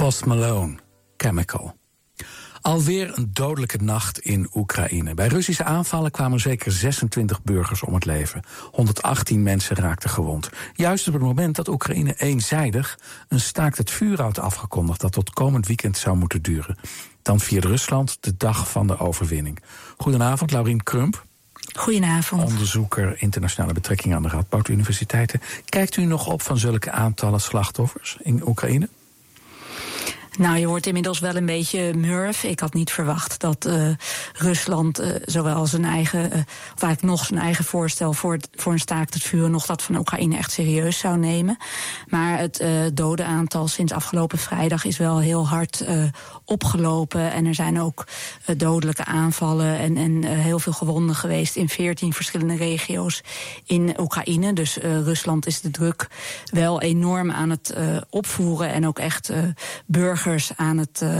Post Malone, Chemical. Alweer een dodelijke nacht in Oekraïne. Bij Russische aanvallen kwamen zeker 26 burgers om het leven. 118 mensen raakten gewond. Juist op het moment dat Oekraïne eenzijdig een staakt het vuren had afgekondigd dat tot komend weekend zou moeten duren. Dan viert Rusland de dag van de overwinning. Goedenavond, Laurien Krump. Goedenavond. Onderzoeker internationale betrekkingen aan de Radboud Universiteiten. Kijkt u nog op van zulke aantallen slachtoffers in Oekraïne? Nou, je wordt inmiddels wel een beetje murf. Ik had niet verwacht dat Rusland zowel zijn eigen, of eigenlijk nog zijn eigen voorstel voor een staakt het vuren, nog dat van Oekraïne echt serieus zou nemen. Maar het dodenaantal sinds afgelopen vrijdag is wel heel hard opgelopen. En er zijn ook dodelijke aanvallen en heel veel gewonden geweest in 14 verschillende regio's in Oekraïne. Dus Rusland is de druk wel enorm aan het opvoeren en ook echt burgers aan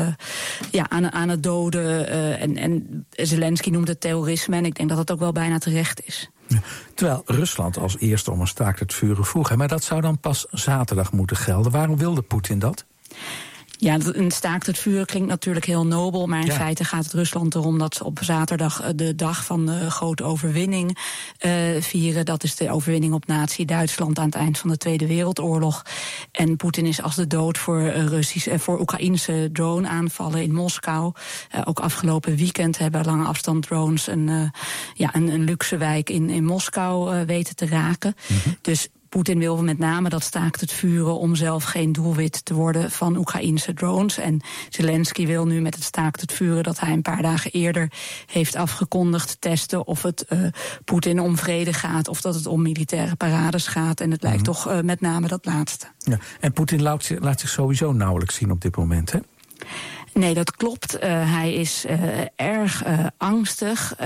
het doden. En Zelensky noemt het terrorisme. En ik denk dat het ook wel bijna terecht is. Ja, terwijl Rusland als eerste om een staakt het vuren vroeg. Maar dat zou dan pas zaterdag moeten gelden. Waarom wilde Poetin dat? Ja, een staakt het vuren klinkt natuurlijk heel nobel, maar in feite gaat het Rusland erom dat ze op zaterdag de dag van de grote overwinning vieren. Dat is de overwinning op Nazi-Duitsland aan het eind van de Tweede Wereldoorlog. En Poetin is als de dood voor Oekraïnse drone-aanvallen in Moskou. Ook afgelopen weekend hebben lange afstand drones een luxe wijk in Moskou weten te raken. Mm-hmm. Dus Poetin wil met name dat staakt het vuren om zelf geen doelwit te worden van Oekraïnse drones. En Zelensky wil nu met het staakt het vuren dat hij een paar dagen eerder heeft afgekondigd testen of het Poetin om vrede gaat of dat het om militaire parades gaat. En het lijkt toch met name dat laatste. Ja, en Poetin laat zich sowieso nauwelijks zien op dit moment, hè? Nee, dat klopt. Hij is erg angstig.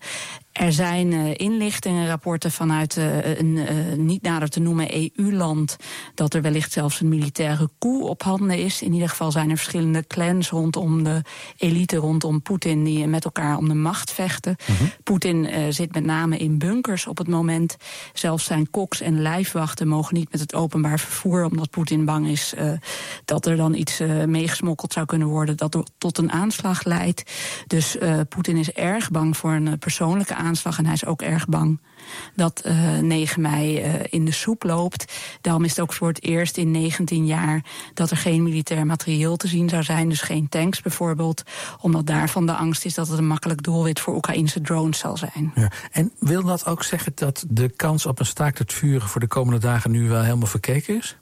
Er zijn inlichtingenrapporten vanuit een niet nader te noemen EU-land dat er wellicht zelfs een militaire coup op handen is. In ieder geval zijn er verschillende clans rondom de elite, rondom Poetin, die met elkaar om de macht vechten. Mm-hmm. Poetin zit met name in bunkers op het moment. Zelfs zijn koks en lijfwachten mogen niet met het openbaar vervoer, omdat Poetin bang is dat er dan iets meegesmokkeld zou kunnen worden dat tot een aanslag leidt. Dus Poetin is erg bang voor een persoonlijke aanslag en hij is ook erg bang dat 9 mei in de soep loopt. Daarom is het ook voor het eerst in 19 jaar dat er geen militair materieel te zien zou zijn, dus geen tanks bijvoorbeeld, omdat daarvan de angst is dat het een makkelijk doelwit voor Oekraïnse drones zal zijn. Ja, en wil dat ook zeggen dat de kans op een staakt het vuren voor de komende dagen nu wel helemaal verkeken is?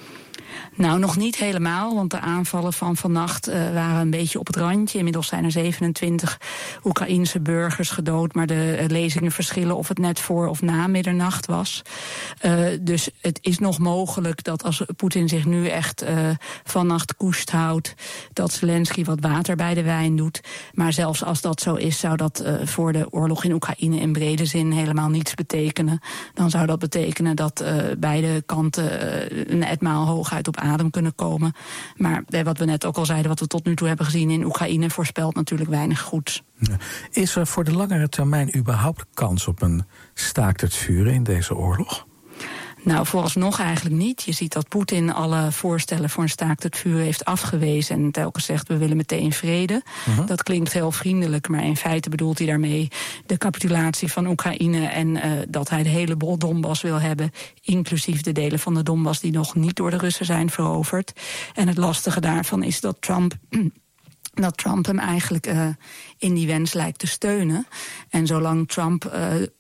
Nou, nog niet helemaal, want de aanvallen van vannacht waren een beetje op het randje. Inmiddels zijn er 27 Oekraïense burgers gedood, maar de lezingen verschillen of het net voor of na middernacht was. Dus het is nog mogelijk dat als Poetin zich nu echt vannacht koest houdt, dat Zelensky wat water bij de wijn doet. Maar zelfs als dat zo is, zou dat voor de oorlog in Oekraïne in brede zin helemaal niets betekenen. Dan zou dat betekenen dat beide kanten een etmaal hooguit op adem kunnen komen. Maar wat we net ook al zeiden, wat we tot nu toe hebben gezien in Oekraïne, voorspelt natuurlijk weinig goeds. Is er voor de langere termijn überhaupt kans op een staakt het vuren in deze oorlog? Nou, vooralsnog eigenlijk niet. Je ziet dat Poetin alle voorstellen voor een staakt het vuren heeft afgewezen en telkens zegt we willen meteen vrede. Uh-huh. Dat klinkt heel vriendelijk, maar in feite bedoelt hij daarmee de capitulatie van Oekraïne en dat hij de hele Donbass wil hebben, inclusief de delen van de Donbass die nog niet door de Russen zijn veroverd. En het lastige daarvan is dat Trump hem eigenlijk in die wens lijkt te steunen. En zolang Trump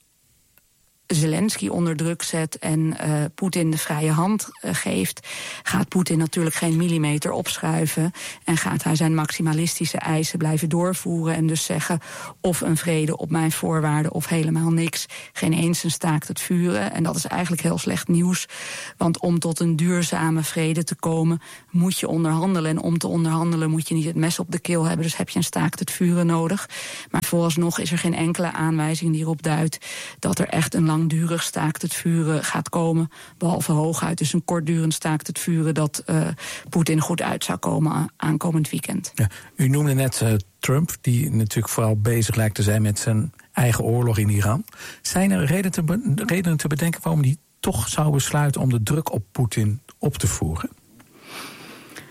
Zelensky onder druk zet en Poetin de vrije hand geeft, gaat Poetin natuurlijk geen millimeter opschuiven en gaat hij zijn maximalistische eisen blijven doorvoeren en dus zeggen of een vrede op mijn voorwaarden of helemaal niks, geen eens een staakt het vuren. En dat is eigenlijk heel slecht nieuws, want om tot een duurzame vrede te komen moet je onderhandelen en om te onderhandelen moet je niet het mes op de keel hebben, dus heb je een staakt het vuren nodig. Maar vooralsnog is er geen enkele aanwijzing die erop duidt dat er echt een langdurig staakt het vuren gaat komen, behalve hooguit dus een kortdurend staakt het vuren dat Poetin goed uit zou komen aankomend weekend. Ja, u noemde net Trump, die natuurlijk vooral bezig lijkt te zijn met zijn eigen oorlog in Iran. Zijn er redenen te bedenken waarom hij toch zou besluiten om de druk op Poetin op te voeren?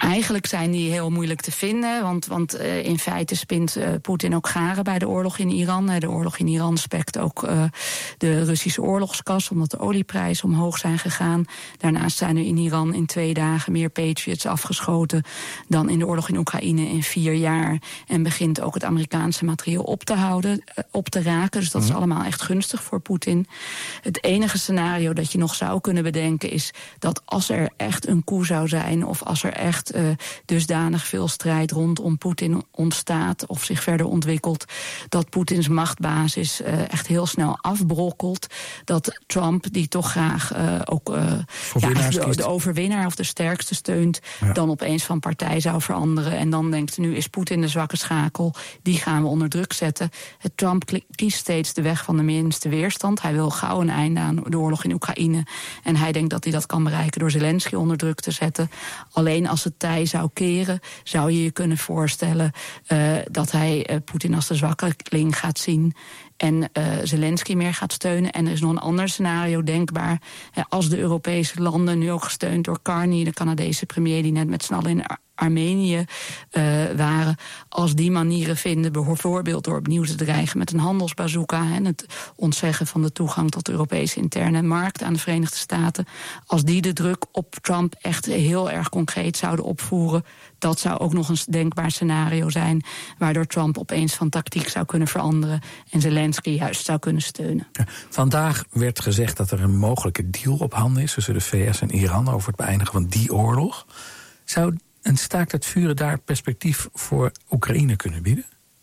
Eigenlijk zijn die heel moeilijk te vinden, want in feite spint Poetin ook garen bij de oorlog in Iran. De oorlog in Iran spekt ook de Russische oorlogskas, omdat de olieprijzen omhoog zijn gegaan. Daarnaast zijn er in Iran in 2 dagen meer Patriots afgeschoten dan in de oorlog in Oekraïne in 4 jaar. En begint ook het Amerikaanse materieel op te raken. Dus dat is allemaal echt gunstig voor Poetin. Het enige scenario dat je nog zou kunnen bedenken is dat als er echt een coup zou zijn, of als er echt dusdanig veel strijd rondom Poetin ontstaat of zich verder ontwikkelt, dat Poetins machtbasis echt heel snel afbrokkelt. Dat Trump, die toch graag de overwinnaar of de sterkste steunt, dan opeens van partij zou veranderen. En dan denkt, nu is Poetin de zwakke schakel, die gaan we onder druk zetten. Trump kiest steeds de weg van de minste weerstand. Hij wil gauw een einde aan de oorlog in Oekraïne. En hij denkt dat hij dat kan bereiken door Zelensky onder druk te zetten. Alleen als het tij zou keren, zou je je kunnen voorstellen dat hij Poetin als de zwakkeling gaat zien en Zelensky meer gaat steunen. En er is nog een ander scenario denkbaar. Als de Europese landen, nu ook gesteund door Carney, de Canadese premier die net met z'n allen in Armenië waren, als die manieren vinden, bijvoorbeeld door opnieuw te dreigen met een handelsbazooka en het ontzeggen van de toegang tot de Europese interne markt aan de Verenigde Staten, als die de druk op Trump echt heel erg concreet zouden opvoeren, dat zou ook nog een denkbaar scenario zijn, waardoor Trump opeens van tactiek zou kunnen veranderen en Zelensky juist zou kunnen steunen. Ja, vandaag werd gezegd dat er een mogelijke deal op handen is tussen de VS en Iran over het beëindigen van die oorlog. Zou een staakt het vuren daar perspectief voor Oekraïne kunnen bieden?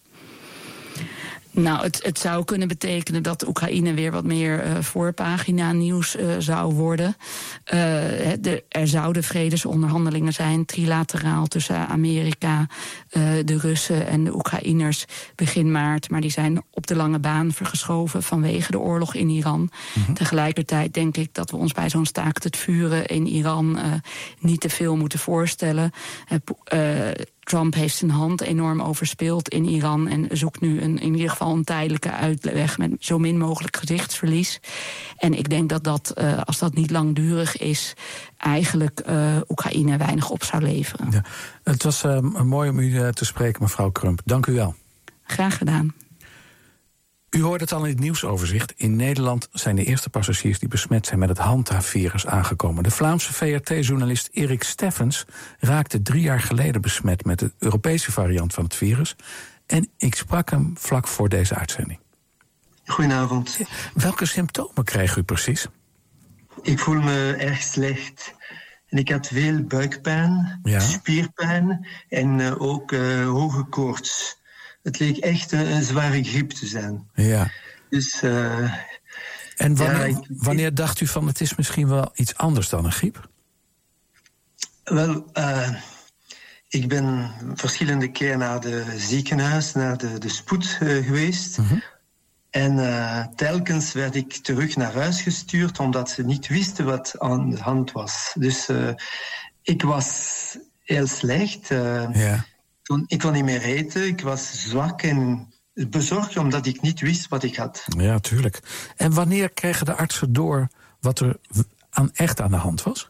Nou, het zou kunnen betekenen dat Oekraïne weer wat meer voorpagina nieuws zou worden. Er zouden vredesonderhandelingen zijn, trilateraal tussen Amerika, de Russen en de Oekraïners begin maart. Maar die zijn op de lange baan geschoven vanwege de oorlog in Iran. Tegelijkertijd denk ik dat we ons bij zo'n staakt het vuren in Iran niet te veel moeten voorstellen. Trump heeft zijn hand enorm overspeeld in Iran en zoekt nu in ieder geval een tijdelijke uitweg met zo min mogelijk gezichtsverlies. En ik denk dat als dat niet langdurig is, eigenlijk Oekraïne weinig op zou leveren. Ja, het was mooi om u te spreken, mevrouw Crump. Dank u wel. Graag gedaan. U hoorde het al in het nieuwsoverzicht. In Nederland zijn de eerste passagiers die besmet zijn met het Hanta-virus aangekomen. De Vlaamse VRT-journalist Erik Steffens raakte 3 jaar geleden besmet met de Europese variant van het virus. En ik sprak hem vlak voor deze uitzending. Goedenavond. Welke symptomen kreeg u precies? Ik voel me erg slecht. En ik had veel buikpijn, spierpijn en ook hoge koorts. Het leek echt een zware griep te zijn. Ja. Dus, en wanneer dacht u van het is misschien wel iets anders dan een griep? Wel, ik ben verschillende keer naar de ziekenhuis, naar de spoed geweest. En telkens werd ik terug naar huis gestuurd omdat ze niet wisten wat aan de hand was. Dus ik was heel slecht. Ik kon niet meer eten, ik was zwak en bezorgd omdat ik niet wist wat ik had. Ja, tuurlijk. En wanneer kregen de artsen door wat er echt aan de hand was?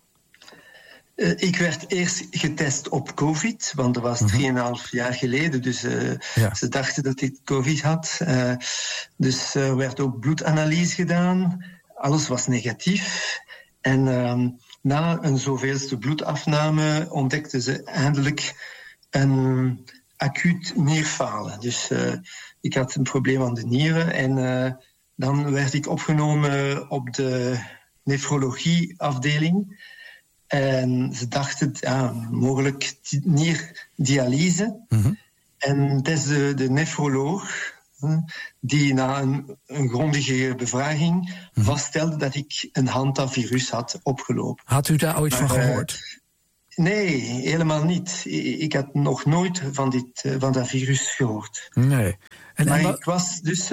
Ik werd eerst getest op COVID, want dat was 3,5 jaar geleden. Dus ze dachten dat ik COVID had. Dus er werd ook bloedanalyse gedaan. Alles was negatief. En na een zoveelste bloedafname ontdekten ze eindelijk een acuut nierfalen. Dus ik had een probleem aan de nieren en dan werd ik opgenomen op de nefrologieafdeling. En ze dachten, mogelijk nierdialyse. En het is de nefroloog die na een grondige bevraging vaststelde dat ik een Hanta-virus had opgelopen. Had u daar ooit van gehoord? Nee, helemaal niet. Ik had nog nooit van dat virus gehoord. Nee. Maar ik was dus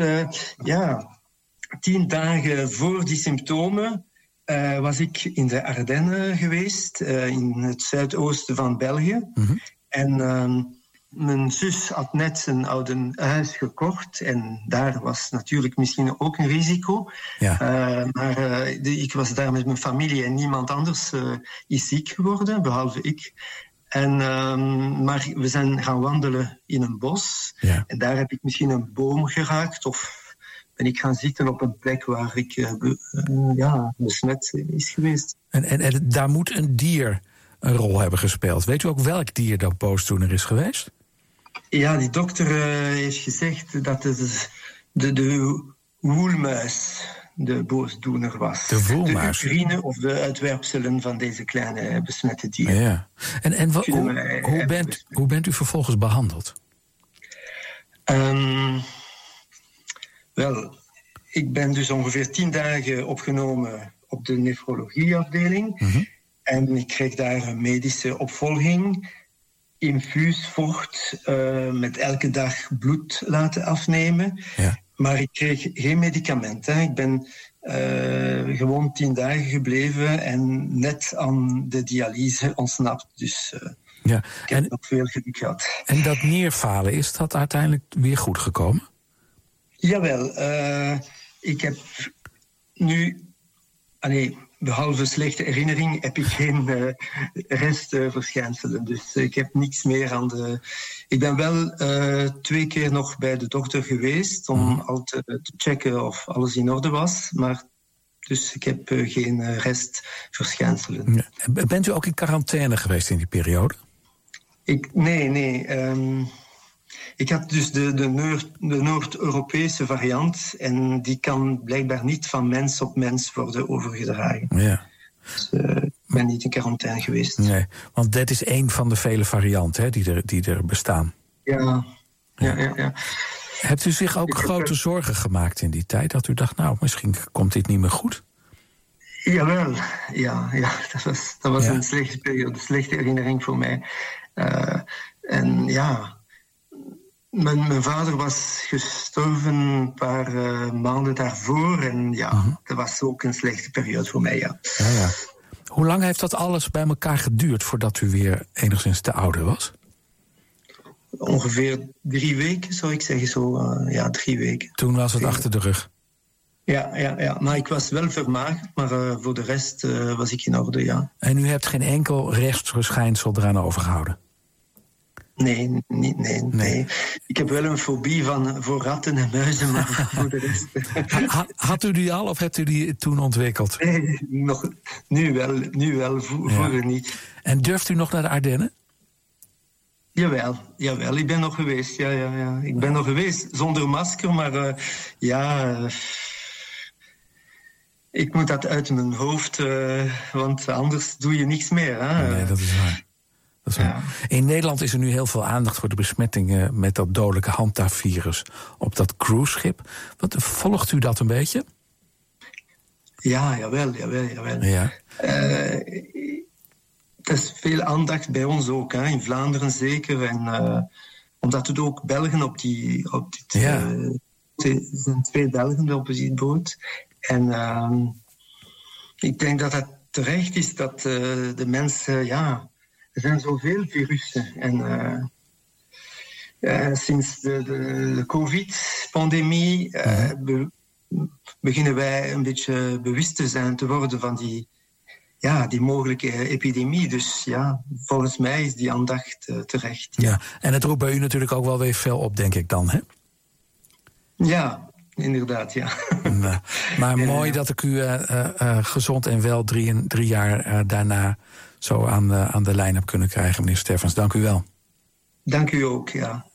10 dagen voor die symptomen was ik in de Ardennen geweest, in het zuidoosten van België. En mijn zus had net een oude huis gekocht en daar was natuurlijk misschien ook een risico. Maar ik was daar met mijn familie en niemand anders is ziek geworden, behalve ik. Maar we zijn gaan wandelen in een bos. Ja. En daar heb ik misschien een boom geraakt. Of ben ik gaan zitten op een plek waar ik besmet is geweest. En daar moet een dier een rol hebben gespeeld. Weet u ook welk dier dat boosdoener is geweest? Ja, die dokter heeft gezegd dat het de woelmuis de boosdoener was. De woelmuis? De urine of de uitwerpselen van deze kleine besmette dieren. Ja. En hoe bent u vervolgens behandeld? Wel, ik ben dus ongeveer 10 dagen opgenomen op de nefrologieafdeling. Mm-hmm. En ik kreeg daar een medische opvolging. Infuus vocht, met elke dag bloed laten afnemen. Ja. Maar ik kreeg geen medicamenten. Ik ben gewoon 10 dagen gebleven en net aan de dialyse ontsnapt. Dus ik heb nog veel geluk gehad. En dat neerfalen, is dat uiteindelijk weer goed gekomen? Jawel. Ik heb nu... behalve slechte herinnering heb ik geen restverschijnselen. Dus ik heb niks meer aan de... Ik ben wel 2 keer nog bij de dokter geweest om al te checken of alles in orde was. Maar dus ik heb geen restverschijnselen. Ja. Bent u ook in quarantaine geweest in die periode? Nee. Ik had dus de Noord-Europese variant en die kan blijkbaar niet van mens op mens worden overgedragen. Ja. Dus ik ben niet in quarantaine geweest. Nee, want dat is één van de vele varianten die er bestaan. Ja. Hebt u zich ook grote zorgen gemaakt in die tijd? Dat u dacht, misschien komt dit niet meer goed? Jawel, ja. Dat was een slechte periode, een slechte herinnering voor mij. Mijn vader was gestorven een paar maanden daarvoor. En dat was ook een slechte periode voor mij, ja. Hoe lang heeft dat alles bij elkaar geduurd voordat u weer enigszins te ouder was? Ongeveer 3 weken, zou ik zeggen. 3 weken. Toen was het achter de rug? Ja. Maar ik was wel vermagerd, maar voor de rest was ik in orde, ja. En u hebt geen enkel rechtsverschijnsel eraan overgehouden? Nee. Ik heb wel een fobie voor ratten en muizen, maar voor de rest... Had u die al of hebt u die toen ontwikkeld? Nee, nu wel, vroeger niet. En durft u nog naar de Ardennen? Jawel, ik ben nog geweest, ja. Ik ben nog geweest zonder masker, maar ik moet dat uit mijn hoofd, want anders doe je niks meer. Hè? Nee, dat is waar. Ja. In Nederland is er nu heel veel aandacht voor de besmettingen met dat dodelijke handhaafvirus op dat cruiseschip. Volgt u dat een beetje? Ja, jawel. Ja. Er is veel aandacht bij ons ook, hè, in Vlaanderen zeker. En omdat er ook Belgen op dit er zijn 2 Belgen op die boot. En ik denk dat het terecht is dat de mensen, er zijn zoveel virussen. En sinds de COVID-pandemie beginnen wij een beetje bewust te zijn te worden van die mogelijke epidemie. Dus volgens mij is die aandacht terecht. Ja, en het roept bij u natuurlijk ook wel weer veel op, denk ik dan, hè? Ja, inderdaad, ja. Maar mooi dat ik u gezond en wel 3 jaar daarna zo aan de lijn heb kunnen krijgen, meneer Steffens. Dank u wel. Dank u ook, ja.